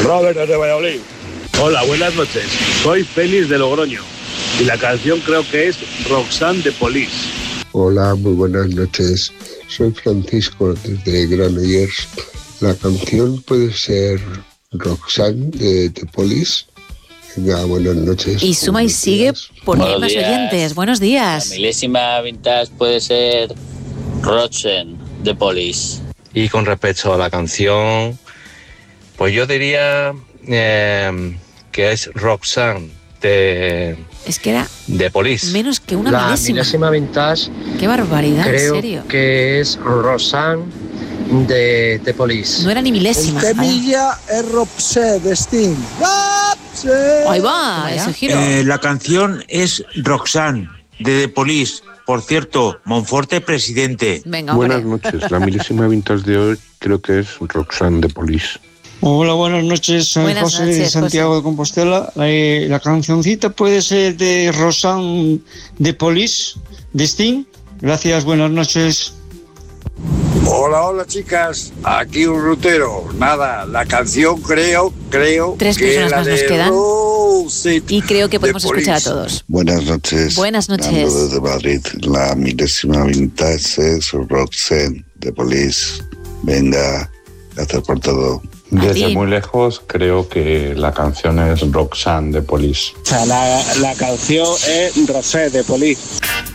Robert desde Valladolid. Hola, buenas noches. Soy Félix de Logroño y la canción creo que es Roxanne de Police. Hola, muy buenas noches. Soy Francisco desde Granollers. La canción puede ser Roxanne de The Police. Venga, buenas noches. Y suma y sigue poniendo más oyentes. Buenos días. La milésima vintage puede ser Roxanne de Police. Y con respecto a la canción, pues yo diría que es Roxanne es que era de Police. menos que una La milésima vintage. Qué barbaridad, Creo en serio. que es Roxanne de The Police. No era ni milésima. Temilla es Roxanne de Sting. Ahí va, ese giro. La canción es Roxanne de The Police. Por cierto, Monforte presidente. Venga, Buenas hombre. noches. La milésima vintage de hoy creo que es Roxanne de Police. Hola, buenas noches. Soy Buenas José de noches, Santiago José. de Compostela. La cancioncita puede ser de Roxanne de Police, de Sting. Gracias, buenas noches. Hola chicas, aquí un rutero. Nada, la canción creo Tres que personas la más nos de quedan. Rose Y creo que podemos de escuchar a Police. todos. Buenas noches. Buenas noches. Nando desde Madrid. La milésima vintage es Roxanne de Police. Venga, gracias por todo. Desde muy lejos creo que la canción es Roxanne de Police. O sea, la canción es Rosé de Police.